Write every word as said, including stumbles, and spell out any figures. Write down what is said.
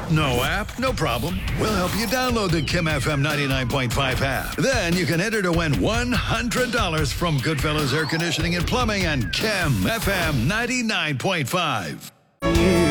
No app? No problem. We'll help you download the Kim F M ninety-nine point five app. Then you can enter to win one hundred dollars from Goodfellas Air Conditioning and Plumbing and Kim F M ninety-nine point five.